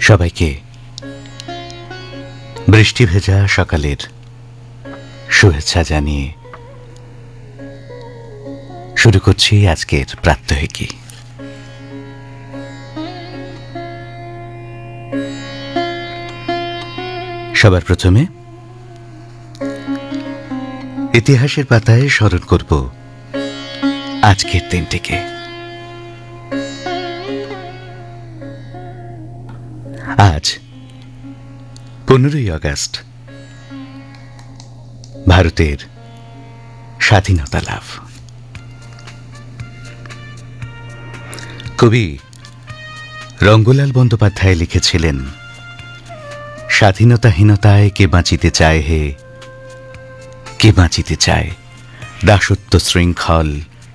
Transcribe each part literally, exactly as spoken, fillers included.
সবাইকে বৃষ্টি ভেজা সকালের শুভেচ্ছা জানিয়ে শুরু করছি আজকের প্রাত্যহিকী। সবার প্রথমে ইতিহাসের পাতায় স্মরণ করব আজকের দিনটিকে। আজ পনেরোই আগস্ট, ভারতের স্বাধীনতা লাভ। কবি রঙ্গলাল বন্দ্যোপাধ্যায় লিখেছিলেন, স্বাধীনতাহীনতায় কে বাঁচিতে চায় হে, কে বাঁচিতে চায় দাসত্ব শৃঙ্খল,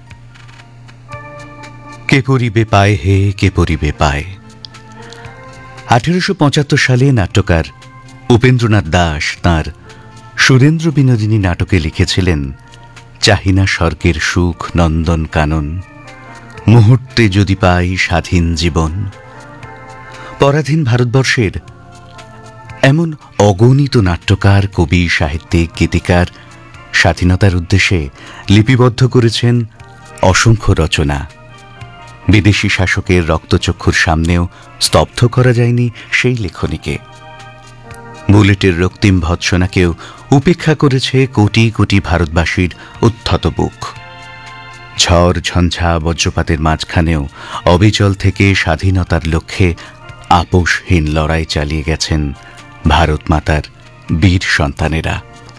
কে পরিবে পায় হে, কে পরিবে পায়। আঠেরোশো পঁচাত্তর সালে নাট্যকার উপেন্দ্রনাথ দাস তাঁর সুরেন্দ্র বিনোদিনী নাটকে লিখেছিলেন, চাহিনা স্বর্গের সুখ নন্দন কানন, মুহূর্তে যদি পাই স্বাধীন জীবন। পরাধীন ভারতবর্ষের এমন অগণিত নাট্যকার, কবি, সাহিত্যিক, গীতিকার স্বাধীনতার উদ্দেশ্যে লিপিবদ্ধ করেছেন অসংখ্য রচনা। বিদেশি শাসকের রক্তচক্ষুর সামনেও স্তব্ধ করা যায়নি সেই লেখনীকে। বুলেটের রক্তিম ভৎসনাকেও উপেক্ষা করেছে কোটি কোটি ভারতবাসীর উত্থত বুক। ঝড় ঝঞ্ঝা বজ্রপাতের মাঝখানেও অবিচল থেকে স্বাধীনতার লক্ষ্যে আপোষহীন লড়াই চালিয়ে গেছেন ভারত মাতার বীর সন্তানেরা।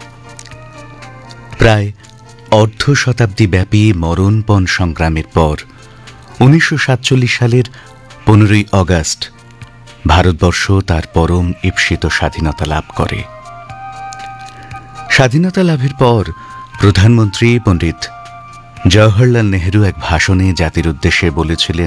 প্রায় অর্ধ শতাব্দী ব্যাপী মরণপণ সংগ্রামের পর উনিশশো সাতচল্লিশ সালের পনেরোই আগস্ট ভারতবর্ষ তার পরম ঈপ্সিত স্বাধীনতা লাভ করে। স্বাধীনতা লাভের পর প্রধানমন্ত্রী পণ্ডিত জওহরলাল নেহরু এক ভাষণে জাতির উদ্দেশ্যে বলেছিলেন,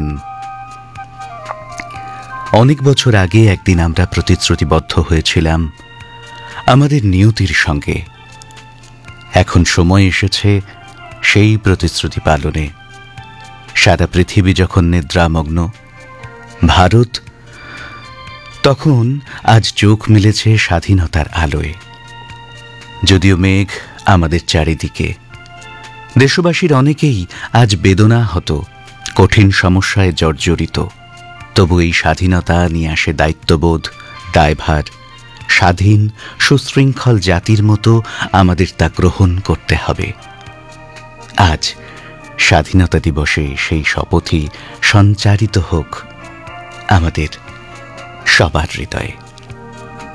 অনেক বছর আগে একদিন আমরা প্রতিশ্রুতিবদ্ধ হয়েছিলাম আমাদের নিয়তির সঙ্গে। এখন সময় এসেছে সেই প্রতিশ্রুতি পালনে। সারা পৃথিবী যখন নিদ্রামগ্ন, ভারত তখন আজ চোখ মেলেছে স্বাধীনতার আলোয়। যদিও মেঘ আমাদের চারিদিকে, দেশবাসীর অনেকেই আজ বেদনাহত, কঠিন সমস্যায় জর্জরিত, তবু এই স্বাধীনতা নিয়ে আসে দায়িত্ববোধ, দায়ভার। স্বাধীন সুশৃঙ্খল জাতির মতো আমাদের তা গ্রহণ করতে হবে। আজ স্বাধীনতা দিবসে সেই শপথই সঞ্চারিত হোক আমাদের সবার হৃদয়ে।